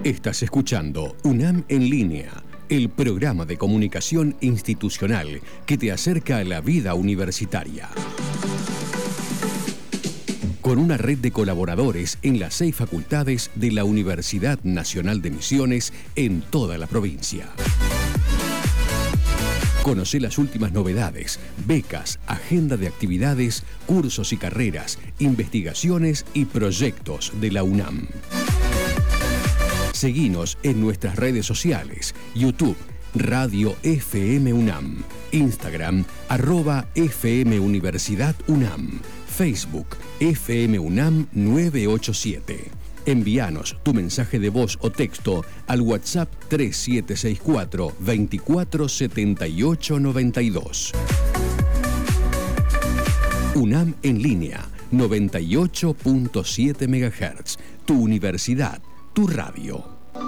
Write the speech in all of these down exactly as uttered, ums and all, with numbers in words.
Estás escuchando UNAM en línea, el programa de comunicación institucional que te acerca a la vida universitaria. Con una red de colaboradores en las seis facultades de la Universidad Nacional de Misiones en toda la provincia. Conoce las últimas novedades, becas, agenda de actividades, cursos y carreras, investigaciones y proyectos de la UNAM. Seguinos en nuestras redes sociales, YouTube, Radio F M UNAM, Instagram, arroba F M Universidad UNAM, Facebook, F M UNAM nueve ocho siete. Envíanos tu mensaje de voz o texto al WhatsApp tres siete seis cuatro, veinticuatro setenta y ocho noventa y dos. UNAM en línea, noventa y ocho punto siete megahertz. Tu universidad, tu radio.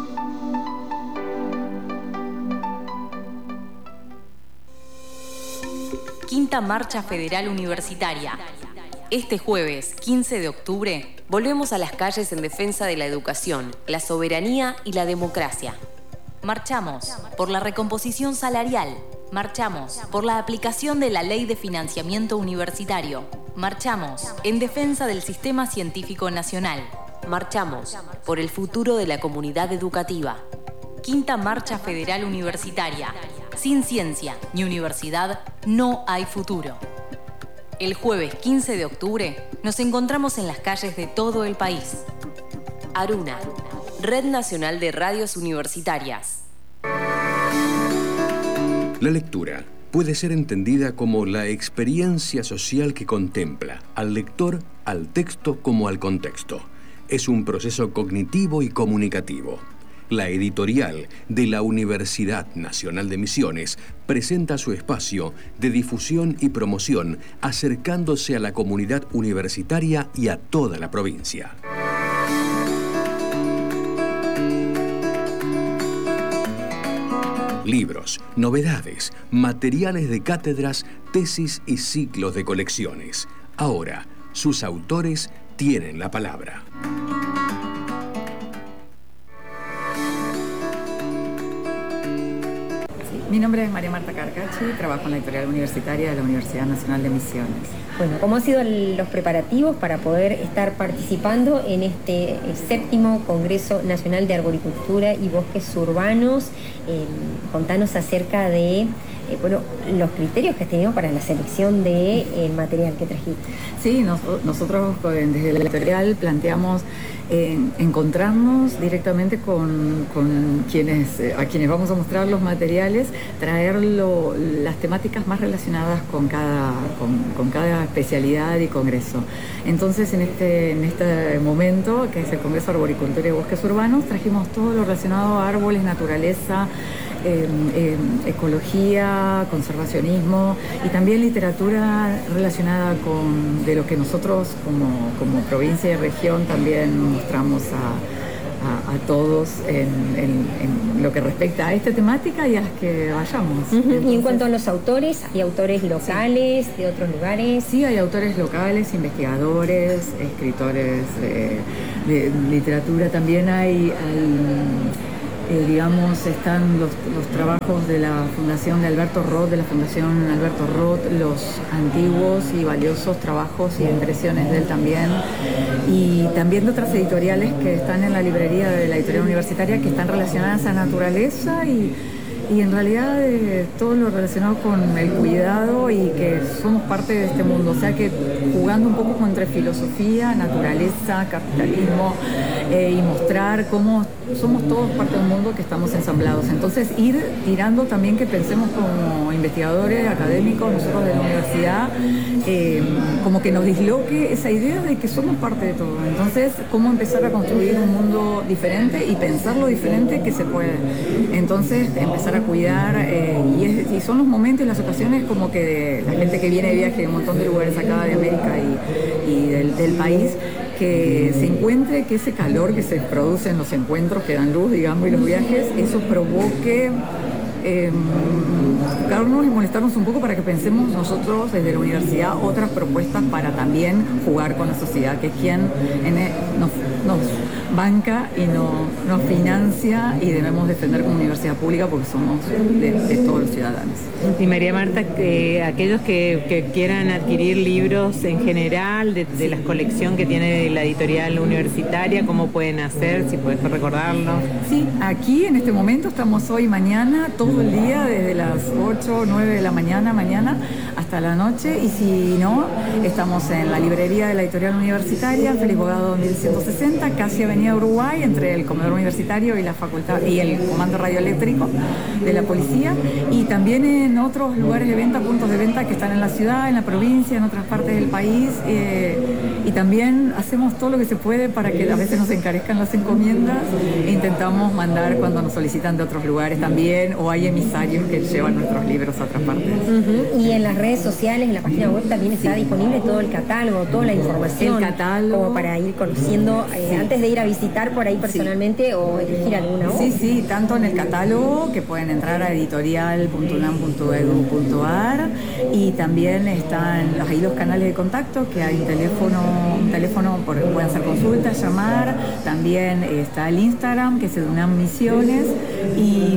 Quinta Marcha Federal Universitaria. Este jueves, quince de octubre, volvemos a las calles en defensa de la educación, la soberanía y la democracia. Marchamos por la recomposición salarial. Marchamos por la aplicación de la Ley de Financiamiento Universitario. Marchamos en defensa del Sistema Científico Nacional. Marchamos por el futuro de la comunidad educativa. Quinta Marcha Federal Universitaria. Sin ciencia ni universidad no hay futuro. El jueves quince de octubre nos encontramos en las calles de todo el país. Aruna, Red Nacional de Radios Universitarias. La lectura puede ser entendida como la experiencia social que contempla al lector, al texto como al contexto. Es un proceso cognitivo y comunicativo. La editorial de la Universidad Nacional de Misiones presenta su espacio de difusión y promoción acercándose a la comunidad universitaria y a toda la provincia. Libros, novedades, materiales de cátedras, tesis y ciclos de colecciones. Ahora, sus autores tienen la palabra. Mi nombre es María Marta Carcachi, trabajo en la editorial universitaria de la Universidad Nacional de Misiones. Bueno, ¿cómo han sido los preparativos para poder estar participando en este séptimo Congreso Nacional de Arboricultura y Bosques Urbanos? Eh, contanos acerca de eh, bueno, los criterios que has tenido para la selección del de, eh, material que trajiste. Sí, nos, nosotros desde la editorial planteamos eh, encontrarnos directamente con, con quienes, eh, a quienes vamos a mostrar los materiales, traer lo, las temáticas más relacionadas con cada, con, con cada especialidad y congreso. Entonces, en este, en este momento, que es el Congreso Arboricultura y Bosques Urbanos, trajimos todo lo relacionado a árboles, naturaleza, Eh, eh, ecología, conservacionismo y también literatura relacionada con de lo que nosotros como, como provincia y región también mostramos a, a, a todos en, en, en lo que respecta a esta temática y a las que vayamos. Uh-huh. Entonces, y en cuanto a los autores, ¿hay autores locales, sí, de otros lugares? Sí, hay autores locales, investigadores, escritores de, de literatura, también hay... hay Eh, digamos, están los, los trabajos de la Fundación de Alberto Roth, de la Fundación Alberto Roth, los antiguos y valiosos trabajos y impresiones de él también, y también de otras editoriales que están en la librería de la editorial universitaria que están relacionadas a naturaleza y, y en realidad eh, todo lo relacionado con el cuidado y que somos parte de este mundo, o sea que jugando un poco entre filosofía, naturaleza, capitalismo eh, y mostrar cómo somos todos parte del mundo que estamos ensamblados. Entonces ir tirando también que pensemos como investigadores, académicos, nosotros de la universidad, eh, como que nos disloque esa idea de que somos parte de todo. Entonces, cómo empezar a construir un mundo diferente y pensar lo diferente que se puede. Entonces, empezar a cuidar eh, y, es, y son los momentos y las ocasiones como que de la gente que viene de viaje de un montón de lugares acá de América y, y del, del país, que se encuentre que ese calor que se produce en los encuentros que dan luz, digamos, y los viajes, eso provoque eh, buscarnos y molestarnos un poco para que pensemos nosotros desde la universidad otras propuestas para también jugar con la sociedad, que es quien en el, nos, nos banca y no, nos financia, y debemos defender como universidad pública porque somos de, de todos los ciudadanos. Y María Marta, que aquellos que, que quieran adquirir libros en general de, de la colección que tiene la editorial universitaria, ¿cómo pueden hacer? Si puedes recordarlo. Sí, aquí en este momento estamos hoy, mañana, todo el día, desde las ocho o nueve de la mañana, mañana hasta la noche, y si no, estamos en la librería de la editorial universitaria, Félix Bogado mil ciento sesenta, casi Avenida Uruguay, entre el comedor universitario y la facultad y el comando radioeléctrico de la policía, y también en otros lugares de venta, puntos de venta que están en la ciudad, en la provincia, en otras partes del país, eh, y también hacemos todo lo que se puede para que a veces nos encarezcan las encomiendas, e intentamos mandar cuando nos solicitan de otros lugares también, o hay emisarios que llevan nuestros libros a otras partes. Uh-huh. Y en las redes sociales, en la página web también está sí. disponible todo el catálogo, toda la información, el catálogo, como para ir conociendo eh, sí. antes de ir a visitar por ahí personalmente sí. o elegir alguna voz. Sí, sí, tanto en el catálogo, que pueden entrar a editorial punto unam punto edu punto ar, y también están ahí los canales de contacto, que hay un teléfono, un teléfono por el que pueden hacer consultas, llamar, también está el Instagram, que es el UNAM Misiones, y...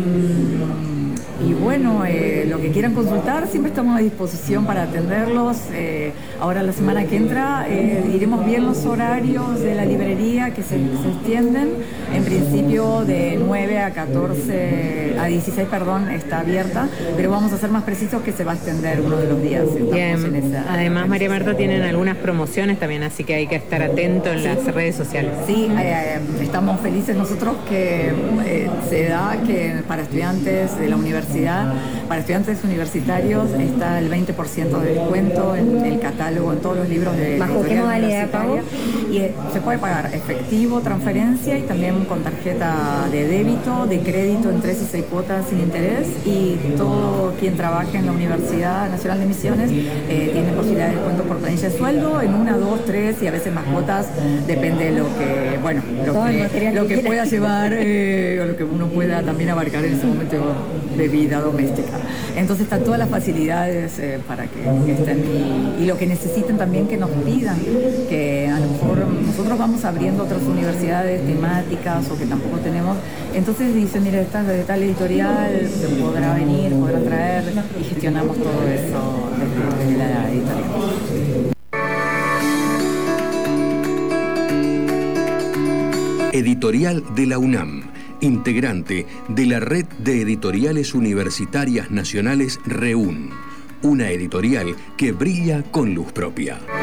Y bueno, eh, lo que quieran consultar, siempre estamos a disposición para atenderlos. Eh, ahora la semana que entra eh, iremos bien los horarios de la librería que se, se extienden. En principio de nueve a catorce, a dieciséis, perdón, está abierta, pero vamos a ser más precisos que se va a extender uno de los días. Bien. Esa, además, María Marta, tienen algunas promociones también, así que hay que estar atento en sí. las redes sociales. Sí, eh, estamos felices nosotros que eh, se da que para estudiantes de la universidad, para estudiantes universitarios está el veinte por ciento de descuento en el catálogo, en todos los libros de ¿Bajo qué modalidad de pago? Y eh, se puede pagar efectivo, transferencia, y también con tarjeta de débito, de crédito en tres y seis cuotas sin interés, y todo quien trabaje en la Universidad Nacional de Misiones eh, tiene posibilidad de descuento por planilla de sueldo en una, dos, tres y a veces más cuotas, depende de lo que, bueno, lo que, lo que pueda llevar eh, o lo que uno pueda también abarcar en ese momento de vida doméstica. Entonces están todas las facilidades eh, para que, que estén, y, y lo que necesiten también que nos pidan, que a lo mejor nosotros vamos abriendo otras universidades temáticas o que tampoco tenemos, entonces dicen, mira, esta de tal editorial, se podrá venir, podrá traer, y gestionamos todo eso desde, desde la editorial. Editorial de la UNAM, integrante de la Red de Editoriales Universitarias Nacionales REUN, una editorial que brilla con luz propia.